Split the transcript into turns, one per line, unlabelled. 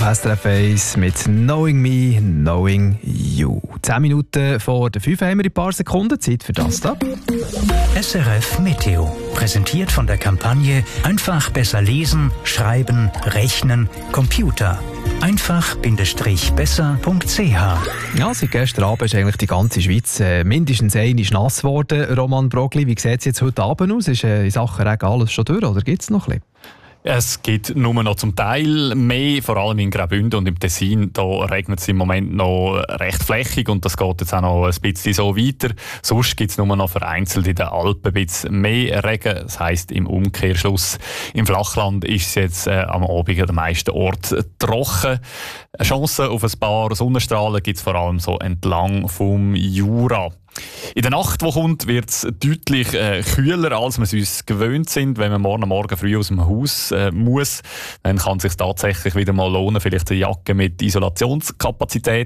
SRF 1 mit «Knowing Me, Knowing You». 10 Minuten vor der 5 haben wir ein paar Sekunden Zeit für das da.
SRF Meteo, präsentiert von der Kampagne «Einfach besser lesen, schreiben, rechnen, Computer». einfach-besser.ch.
Ja, seit gestern Abend ist eigentlich die ganze Schweiz mindestens einmal nass geworden. Roman Brogli, wie sieht es jetzt heute Abend aus? Ist in Sachen Regen alles schon durch oder gibt es noch ein bisschen?
Es gibt nur noch zum Teil mehr, vor allem in Graubünden und im Tessin. Da regnet es im Moment noch recht flächig und das geht jetzt auch noch ein bisschen so weiter. Sonst gibt es nur noch vereinzelt in den Alpen ein bisschen mehr Regen. Das heisst im Umkehrschluss, im Flachland ist es jetzt am Abend an den meisten Orten trocken. Eine Chance auf ein paar Sonnenstrahlen gibt es vor allem so entlang vom Jura. In der Nacht, die kommt, wird es deutlich kühler, als wir uns gewöhnt sind. Wenn man morgen früh aus dem Haus muss, dann kann es sich tatsächlich wieder mal lohnen, vielleicht eine Jacke mit Isolationskapazität